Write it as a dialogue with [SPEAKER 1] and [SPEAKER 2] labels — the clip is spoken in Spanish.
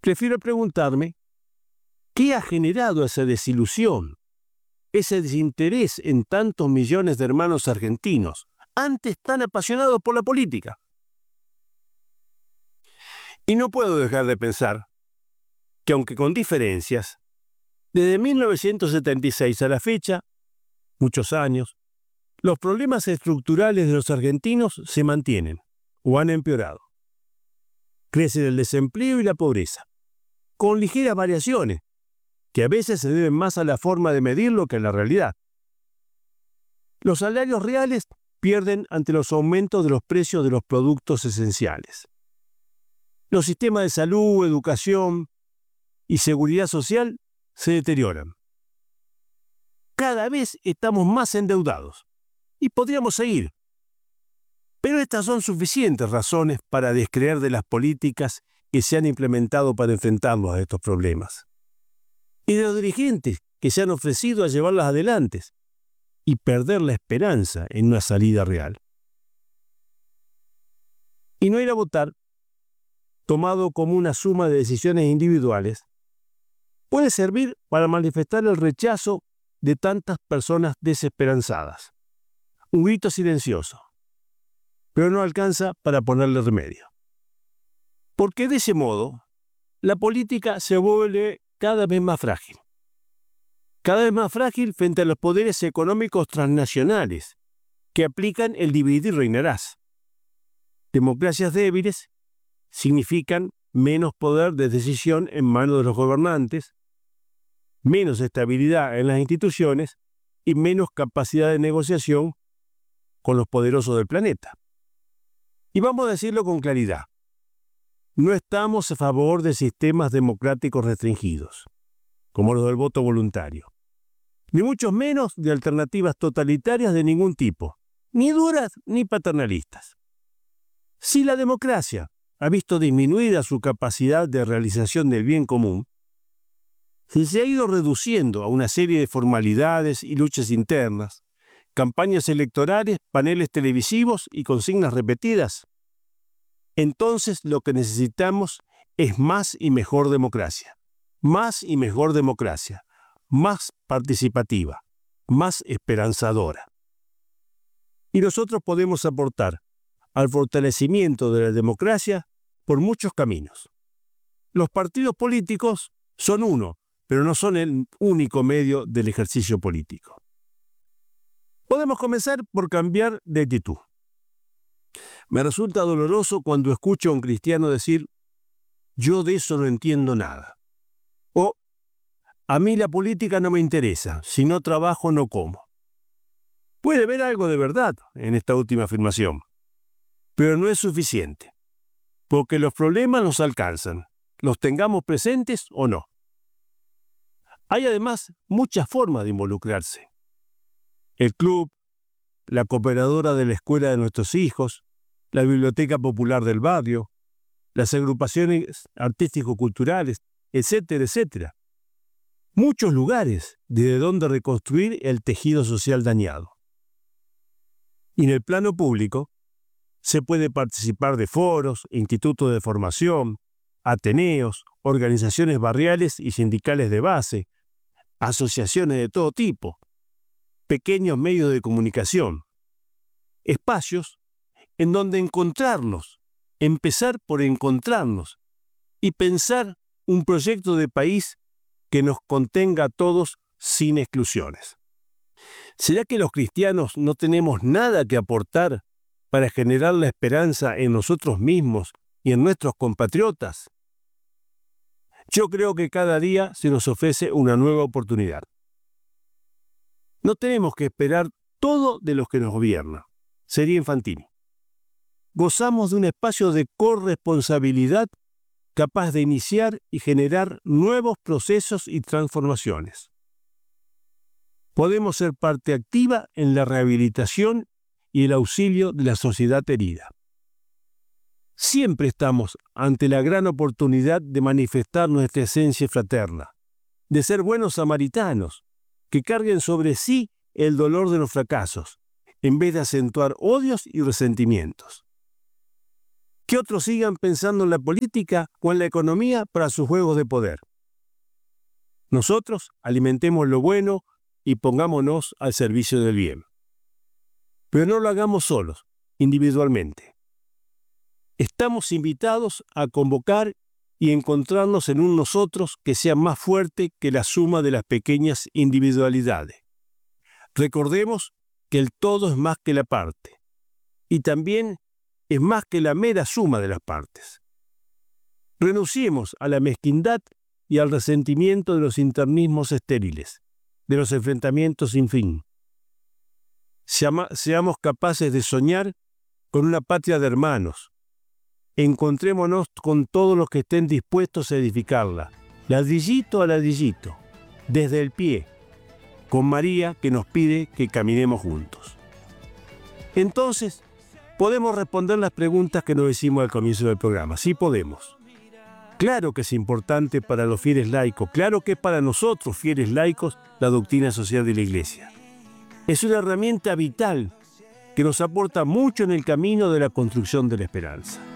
[SPEAKER 1] prefiero preguntarme qué ha generado esa desilusión, ese desinterés en tantos millones de hermanos argentinos, antes tan apasionados por la política. Y no puedo dejar de pensar que, aunque con diferencias, desde 1976 a la fecha, muchos años, los problemas estructurales de los argentinos se mantienen o han empeorado. Crece el desempleo y la pobreza, con ligeras variaciones, que a veces se deben más a la forma de medirlo que a la realidad. Los salarios reales pierden ante los aumentos de los precios de los productos esenciales. Los sistemas de salud, educación y seguridad social se deterioran. Cada vez estamos más endeudados, y podríamos seguir. Pero estas son suficientes razones para descreer de las políticas que se han implementado para enfrentarnos a estos problemas, y de los dirigentes que se han ofrecido a llevarlas adelante, y perder la esperanza en una salida real. Y no ir a votar, tomado como una suma de decisiones individuales, puede servir para manifestar el rechazo de tantas personas desesperanzadas. Un grito silencioso, pero no alcanza para ponerle remedio. Porque de ese modo, la política se vuelve cada vez más frágil. Cada vez más frágil frente a los poderes económicos transnacionales que aplican el dividir y reinarás. Democracias débiles significan menos poder de decisión en manos de los gobernantes, menos estabilidad en las instituciones y menos capacidad de negociación con los poderosos del planeta. Y vamos a decirlo con claridad, no estamos a favor de sistemas democráticos restringidos, como los del voto voluntario, ni mucho menos de alternativas totalitarias de ningún tipo, ni duras ni paternalistas. Si la democracia ha visto disminuida su capacidad de realización del bien común, si se ha ido reduciendo a una serie de formalidades y luchas internas, campañas electorales, paneles televisivos y consignas repetidas, entonces lo que necesitamos es más y mejor democracia. Más y mejor democracia, más participativa, más esperanzadora. Y nosotros podemos aportar al fortalecimiento de la democracia por muchos caminos. Los partidos políticos son uno, pero no son el único medio del ejercicio político. Podemos comenzar por cambiar de actitud. Me resulta doloroso cuando escucho a un cristiano decir, yo de eso no entiendo nada. O, a mí la política no me interesa, si no trabajo no como. Puede haber algo de verdad en esta última afirmación, pero no es suficiente, porque los problemas nos alcanzan, los tengamos presentes o no. Hay además muchas formas de involucrarse. El club, la cooperadora de la escuela de nuestros hijos, la biblioteca popular del barrio, las agrupaciones artístico-culturales, etcétera, etcétera. Muchos lugares desde donde reconstruir el tejido social dañado. Y en el plano público se puede participar de foros, institutos de formación, ateneos, organizaciones barriales y sindicales de base, asociaciones de todo tipo, pequeños medios de comunicación, espacios en donde encontrarnos, empezar por encontrarnos y pensar un proyecto de país que nos contenga a todos sin exclusiones. ¿Será que los cristianos no tenemos nada que aportar para generar la esperanza en nosotros mismos y en nuestros compatriotas? Yo creo que cada día se nos ofrece una nueva oportunidad. No tenemos que esperar todo de los que nos gobiernan. Sería infantil. Gozamos de un espacio de corresponsabilidad capaz de iniciar y generar nuevos procesos y transformaciones. Podemos ser parte activa en la rehabilitación y el auxilio de la sociedad herida. Siempre estamos ante la gran oportunidad de manifestar nuestra esencia fraterna, de ser buenos samaritanos, que carguen sobre sí el dolor de los fracasos, en vez de acentuar odios y resentimientos. que otros sigan pensando en la política o en la economía para sus juegos de poder. Nosotros alimentemos lo bueno y pongámonos al servicio del bien. Pero no lo hagamos solos, individualmente. Estamos invitados a convocar y encontrarnos en un nosotros que sea más fuerte que la suma de las pequeñas individualidades. Recordemos que el todo es más que la parte, y también es más que la mera suma de las partes. Renunciemos a la mezquindad y al resentimiento de los internismos estériles, de los enfrentamientos sin fin. Seamos capaces de soñar con una patria de hermanos. Encontrémonos con todos los que estén dispuestos a edificarla, ladrillito a ladrillito, desde el pie, con María que nos pide que caminemos juntos. Entonces, podemos responder las preguntas que nos hicimos al comienzo del programa. Sí podemos. Claro que es importante para los fieles laicos, claro que es para nosotros, fieles laicos, la doctrina social de la Iglesia. Es una herramienta vital que nos aporta mucho en el camino de la construcción de la esperanza.